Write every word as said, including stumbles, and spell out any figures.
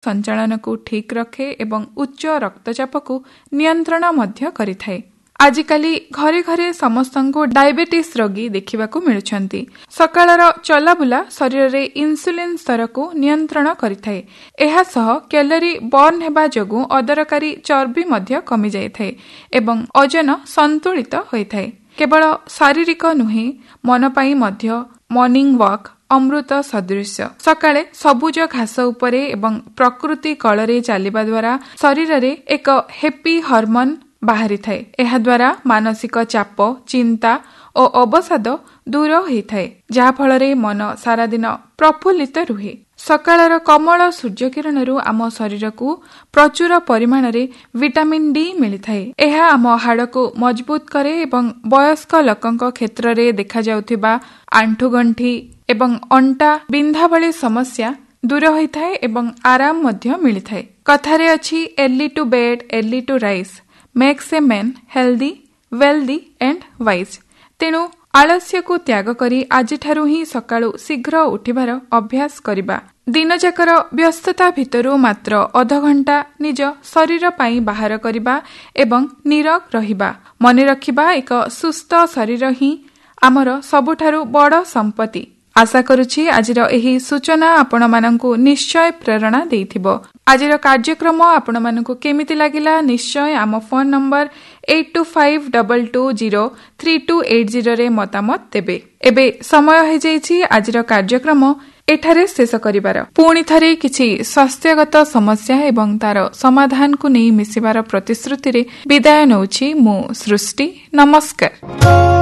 संचालन को ठीक रखे एवं उच्च रक्तचाप को नियंत्रण मध्य करिथाय। आजिकाली घरे घरे समस्त डायबिटीज रोगी देखा मिलुछंती। सकाळर चलाबुला शरीर में इन्सुलिन स्तर को नियंत्रण करिथाय। एहा सह कैलोरी बर्न हेबा जोगु अदरकारी चर्बी मध्य कमी जाइथाय एवं ओजन संतुलित होइथाय। केवल शारीरिक नुहे मन पई मध्य मॉर्निंग वॉक अमृत सदृश। सकाळे सबुज घास उपरे एवं प्रकृति कଳରେ चलिबा द्वारा शरीर रे एक हैप्पी हार्मोन बाहरी थाए। एहा द्वारा मानसिक चाप चिंता और अवसाद दूर होइथाय, जहा फଳରେ मन सारा दिन प्रफुल्लित रुहे। सकाळर कमल सूर्य किरणरू आम शरीर को प्रचुर परिमाण रे विटामिन डी मिलिथाय। एहा आम हाड़ को मजबूत करे एवं वयस्क लोकंक क्षेत्र रे देखा जाउथिबा आंठुगंठी एवं अंटा बिंधा भली समस्या दूर होइथाय एवं आराम मध्य मिलिथाय। कथारे अछि early to bed early to rise makes a man healthy wealthy and wise. तेणु आलस्य को त्याग करी आजिठारु ही सकाळु शीघ्र उठिबार अभ्यास करिबा। दिन जाकर व्यस्तता भितरु मात्र अध घंटा निज शरीर पाई बाहर करिबा एवं नीरव रहिबा। मने रखिबा एक सुस्थ शरीर ही आमर सबुठारु बड़ संपत्ति। आशा करुछि आजिर एही सूचना आपण माननकु निश्चय प्रेरणा देइथिबो। आजिर कार्यक्रम आपण माननकु केमिति लागिला निश्चय आम phone number eight to five to to zero three to eight zero रे मतामत देबे। एबे समय हो जाइछि आजिर कार्यक्रम एठारे शेष करिबार। पुणी थरे किछि स्वास्थ्यगत समस्या एवं तार समाधान को नै मिसिबार प्रतिश्रुति रे विदाय नउछि मु सृष्टि। नमस्कार।